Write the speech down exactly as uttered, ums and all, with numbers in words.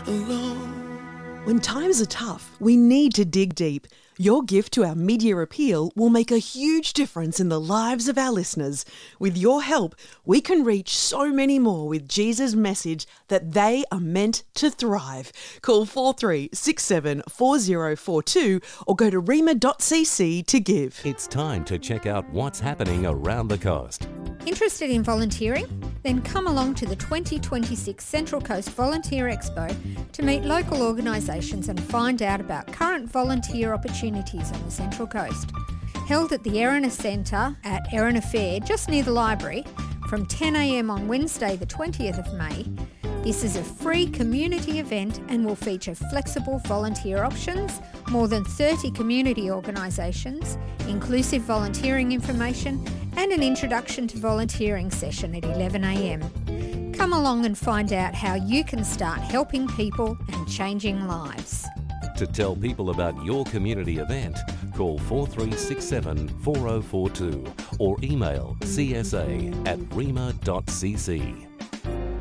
alone. When times are tough, we need to dig deep. Your gift to our media appeal will make a huge difference in the lives of our listeners. With your help, we can reach so many more with Jesus' message that they are meant to thrive. Call four three six seven four zero four two or go to rema dot c c to give. It's time to check out what's happening around the coast. Interested in volunteering? Then come along to the twenty twenty-six Central Coast Volunteer Expo to meet local organisations and find out about current volunteer opportunities on the Central Coast. Held at the Erina Centre at Erina Fair, just near the library, from ten a m on Wednesday the twentieth of May, this is a free community event and will feature flexible volunteer options, more than thirty community organisations, inclusive volunteering information and an introduction to volunteering session at eleven a m. Come along and find out how you can start helping people and changing lives. To tell people about your community event, call four three six seven four zero four two or email c s a at rema dot c c.